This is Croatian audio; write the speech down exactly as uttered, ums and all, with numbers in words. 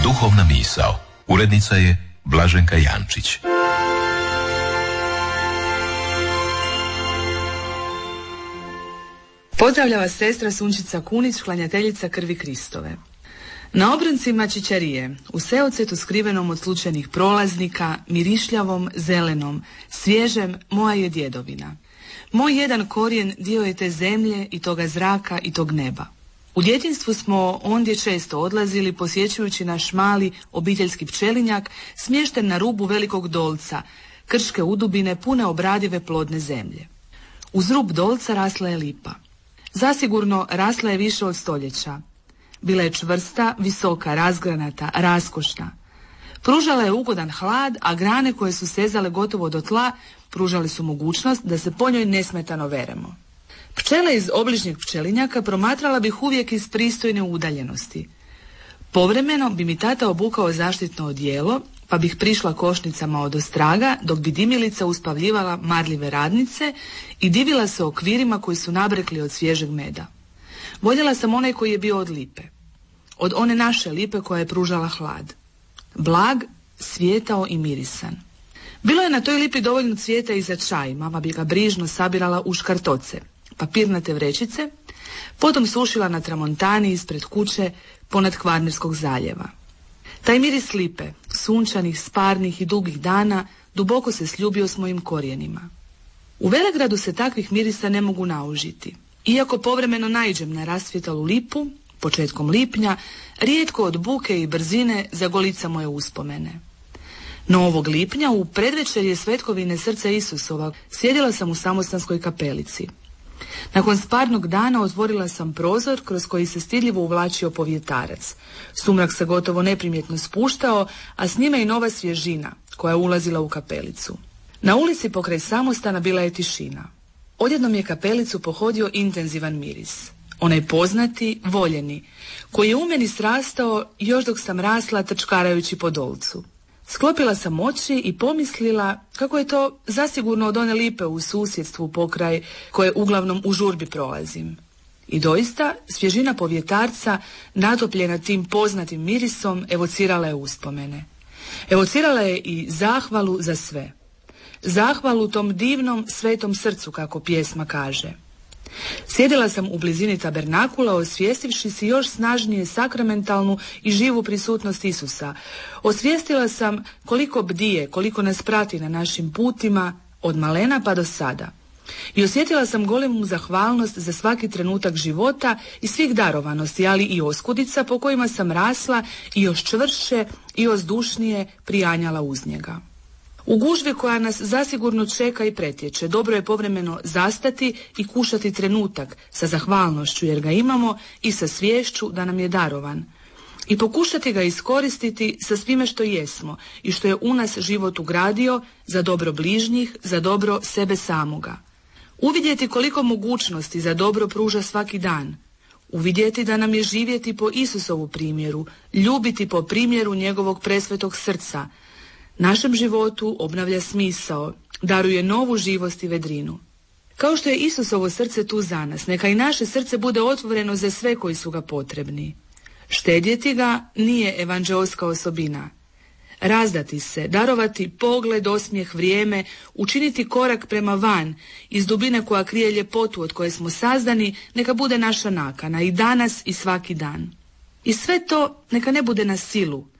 Duhovna misao. Urednica je Blaženka Jančić. Pozdravlja vas sestra Sunčica Kunić, klanjateljica krvi Kristove. Na obroncima čičarije, u seocetu skrivenom od slučajnih prolaznika, mirišljavom, zelenom, svježem, moja je djedovina. Moj jedan korijen dio je te zemlje i toga zraka i tog neba. U djetinjstvu smo ondje često odlazili posjećujući naš mali obiteljski pčelinjak smješten na rubu velikog dolca, krške udubine pune obradive plodne zemlje. Uz rub dolca rasla je lipa. Zasigurno rasla je više od stoljeća. Bila je čvrsta, visoka, razgranata, raskošna. Pružala je ugodan hlad, a grane koje su sezale gotovo do tla pružale su mogućnost da se po njoj nesmetano veremo. Pčele iz obližnjeg pčelinjaka promatrala bih uvijek iz pristojne udaljenosti. Povremeno bi mi tata obukao zaštitno odijelo, pa bih prišla košnicama od ostraga, dok bi dimilica uspavljivala marljive radnice i divila se okvirima koji su nabrekli od svježeg meda. Voljela sam onaj koji je bio od lipe. Od one naše lipe koja je pružala hlad. Blag, svijetao i mirisan. Bilo je na toj lipi dovoljno cvijeta i za čaj, mama bi ga brižno sabirala u škartoce, papirnate vrećice, potom sušila na tramontani ispred kuće ponad Kvarnerskog zaljeva. Taj miris lipe, sunčanih, sparnih i dugih dana, duboko se sljubio s mojim korijenima. U Velegradu se takvih mirisa ne mogu naužiti. Iako povremeno naiđem na rasvjetalu lipu, početkom lipnja, rijetko od buke i brzine zagolica moje uspomene. No ovog lipnja, u predvečerje svetkovine srca Isusova, sjedila sam u samostanskoj kapelici. Nakon sparnog dana otvorila sam prozor kroz koji se stidljivo uvlačio povjetarac. Sumrak se gotovo neprimjetno spuštao, a s njime i nova svježina koja je ulazila u kapelicu. Na ulici pokraj samostana bila je tišina. Odjednom je kapelicu pohodio intenzivan miris. Onaj poznati, voljeni, koji je u meni srastao još dok sam rasla trčkarajući po dolcu. Sklopila sam oči i pomislila kako je to zasigurno od one lipe u susjedstvu pokraj koje uglavnom u žurbi prolazim. I doista, svježina povjetarca, natopljena tim poznatim mirisom, evocirala je uspomene. Evocirala je i zahvalu za sve. Zahvalu tom divnom svetom srcu, kako pjesma kaže. Sjedila sam u blizini tabernakula, osvijestivši si još snažnije sakramentalnu i živu prisutnost Isusa. Osvijestila sam koliko bdije, koliko nas prati na našim putima, od malena pa do sada. I osjetila sam golemu zahvalnost za svaki trenutak života i svih darovanosti, ali i oskudica po kojima sam rasla i još čvršće i ozdušnije prijanjala uz njega. U gužvi koja nas zasigurno čeka i pretječe, dobro je povremeno zastati i kušati trenutak sa zahvalnošću jer ga imamo i sa sviješću da nam je darovan. I pokušati ga iskoristiti sa svime što jesmo i što je u nas život ugradio za dobro bližnjih, za dobro sebe samoga. Uvidjeti koliko mogućnosti za dobro pruža svaki dan. Uvidjeti da nam je živjeti po Isusovu primjeru, ljubiti po primjeru njegovog presvetog srca. Našem životu obnavlja smisao, daruje novu živost i vedrinu. Kao što je Isusovo srce tu za nas, neka i naše srce bude otvoreno za sve koji su ga potrebni. Štedjeti ga nije evanđeoska osobina. Razdati se, darovati pogled, osmijeh, vrijeme, učiniti korak prema van, iz dubine koja krije ljepotu od koje smo sazdani, neka bude naša nakana i danas i svaki dan. I sve to neka ne bude na silu,